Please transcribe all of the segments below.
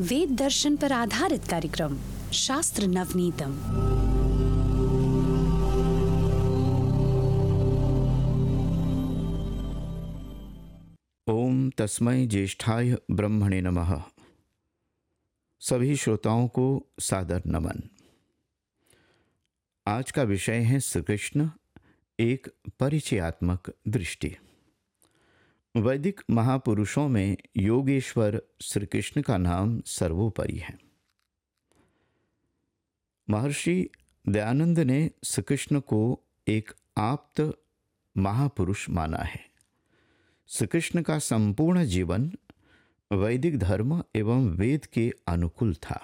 वेद दर्शन पर आधारित कार्यक्रम शास्त्र नवनीतम। ओम तस्मै ज्येष्ठाय ब्रह्मणे नमः। सभी श्रोताओं को सादर नमन। आज का विषय है श्री कृष्ण, एक परिचयात्मक दृष्टि। वैदिक महापुरुषों में योगेश्वर श्री कृष्ण का नाम सर्वोपरि है। महर्षि दयानंद ने श्री कृष्ण को एक आप्त महापुरुष माना है। श्री कृष्ण का संपूर्ण जीवन वैदिक धर्म एवं वेद के अनुकूल था।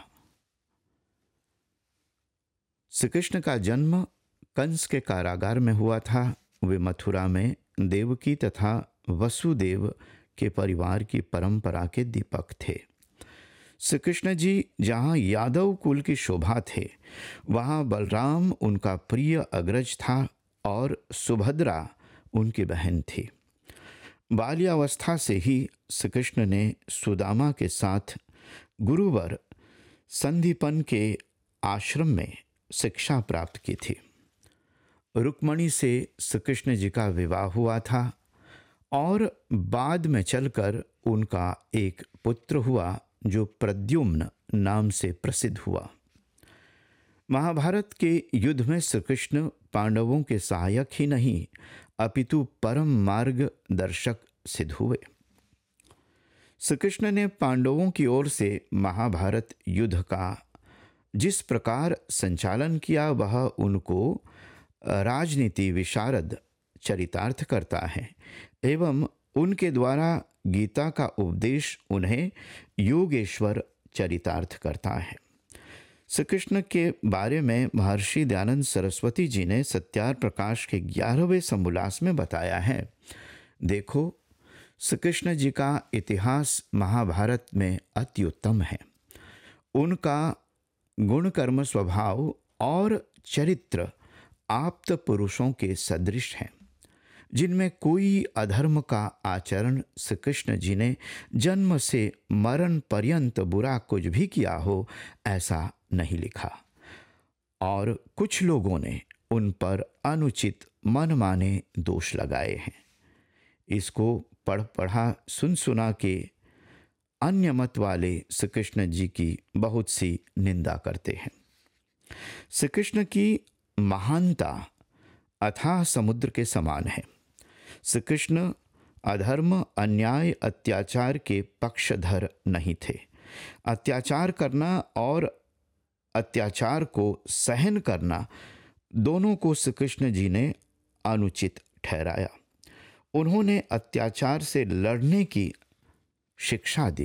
श्री कृष्ण का जन्म कंस के कारागार में हुआ था। वे मथुरा में देवकी तथा वसुदेव के परिवार की परंपरा के दीपक थे। श्री कृष्ण जी जहाँ यादव कुल की शोभा थे, वहाँ बलराम उनका प्रिय अग्रज था और सुभद्रा उनकी बहन थी। बाल्यावस्था से ही श्री कृष्ण ने सुदामा के साथ गुरुवर संदीपन के आश्रम में शिक्षा प्राप्त की थी। रुक्मणी से श्री कृष्ण जी का विवाह हुआ था और बाद में चलकर उनका एक पुत्र हुआ जो प्रद्युम्न नाम से प्रसिद्ध हुआ। महाभारत के युद्ध में श्री कृष्ण पांडवों के सहायक ही नहीं अपितु परम मार्ग दर्शक सिद्ध हुए। श्री कृष्ण ने पांडवों की ओर से महाभारत युद्ध का जिस प्रकार संचालन किया, वह उनको राजनीति विशारद चरितार्थ करता है एवं उनके द्वारा गीता का उपदेश उन्हें योगेश्वर चरितार्थ करता है। श्री कृष्ण के बारे में महर्षि दयानंद सरस्वती जी ने सत्यार प्रकाश के 11वें समोल्लास में बताया है। देखो, श्री कृष्ण जी का इतिहास महाभारत में अति उत्तम है। उनका गुण कर्म स्वभाव और चरित्र आप्त पुरुषों के सदृश हैं, जिनमें कोई अधर्म का आचरण श्री कृष्ण जी ने जन्म से मरण पर्यंत बुरा कुछ भी किया हो, ऐसा नहीं लिखा। और कुछ लोगों ने उन पर अनुचित मनमाने दोष लगाए हैं। इसको पढ़ा सुन सुना के अन्य मत वाले श्री कृष्ण जी की बहुत सी निंदा करते हैं। श्री कृष्ण की महानता अथाह समुद्र के समान है। श्री कृष्ण अधर्म, अन्याय, अत्याचार के पक्षधर नहीं थे। अत्याचार करना और अत्याचार को सहन करना दोनों को श्री कृष्ण जी ने अनुचित ठहराया। उन्होंने अत्याचार से लड़ने की शिक्षा दी।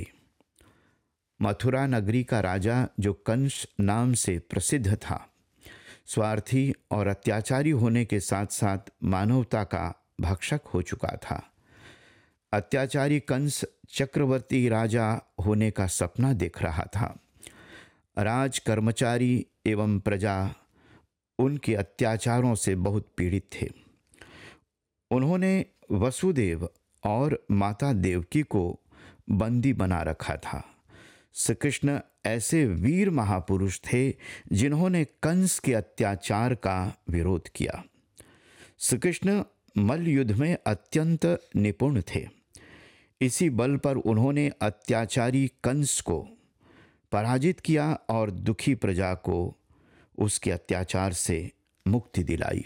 मथुरा नगरी का राजा जो कंस नाम से प्रसिद्ध था, स्वार्थी और अत्याचारी होने के साथ साथ मानवता का भक्षक हो चुका था। अत्याचारी कंस चक्रवर्ती राजा होने का सपना देख रहा था। राज कर्मचारी एवं प्रजा उनके अत्याचारों से बहुत पीड़ित थे। उन्होंने वसुदेव और माता देवकी को बंदी बना रखा था। श्री कृष्ण ऐसे वीर महापुरुष थे जिन्होंने कंस के अत्याचार का विरोध किया। श्री कृष्ण मल्ल युद्ध में अत्यंत निपुण थे। इसी बल पर उन्होंने अत्याचारी कंस को पराजित किया और दुखी प्रजा को उसके अत्याचार से मुक्ति दिलाई।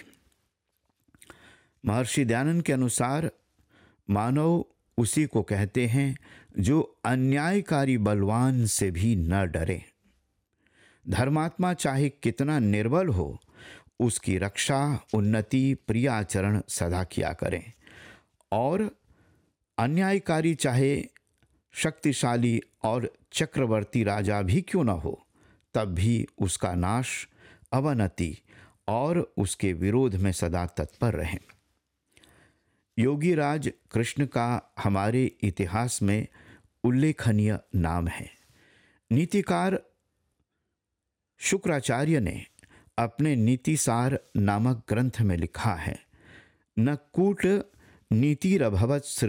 महर्षि दयानंद के अनुसार मानव उसी को कहते हैं जो अन्यायकारी बलवान से भी न डरे। धर्मात्मा चाहे कितना निर्बल हो, उसकी रक्षा, उन्नति, प्रिय आचरण सदा किया करें। और अन्यायकारी चाहे शक्तिशाली और चक्रवर्ती राजा भी क्यों न हो, तब भी उसका नाश, अवनति और उसके विरोध में सदा तत्पर रहें। योगीराज कृष्ण का हमारे इतिहास में उल्लेखनीय नाम है। नीतिकार शुक्राचार्य ने अपने नीतिसार नामक ग्रंथ में लिखा है, न कूट नीतिरभवत्